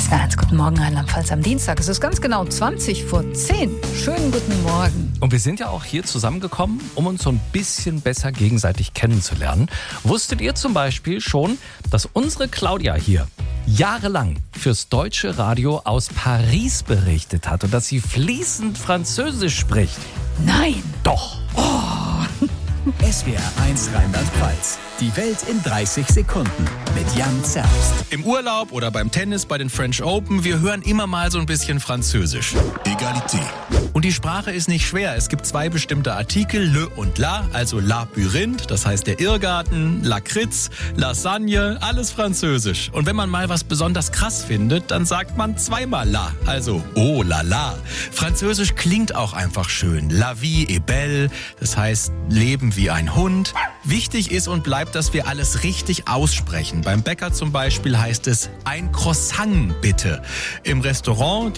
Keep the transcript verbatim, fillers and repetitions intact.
S W R eins, guten Morgen Rheinland-Pfalz am Dienstag. Es ist ganz genau zwanzig vor zehn. Schönen guten Morgen. Und wir sind ja auch hier zusammengekommen, um uns so ein bisschen besser gegenseitig kennenzulernen. Wusstet ihr zum Beispiel schon, dass unsere Claudia hier jahrelang fürs deutsche Radio aus Paris berichtet hat und dass sie fließend Französisch spricht? Nein. Doch. S W R eins Rheinland-Pfalz. Die Welt in dreißig Sekunden mit Jan Zerbst. Im Urlaub oder beim Tennis bei den French Open, wir hören immer mal so ein bisschen Französisch. Egalité. Und die Sprache ist nicht schwer. Es gibt zwei bestimmte Artikel, le und la, also Labyrinth, das heißt der Irrgarten, Lakritz, Lasagne, alles Französisch. Und wenn man mal was besonders krass findet, dann sagt man zweimal la, also oh la la. Französisch klingt auch einfach schön. La vie est belle, das heißt Leben wie ein Hund. Wichtig ist und bleibt, dass wir alles richtig aussprechen. Beim Bäcker zum Beispiel heißt es ein Croissant bitte. Im Restaurant,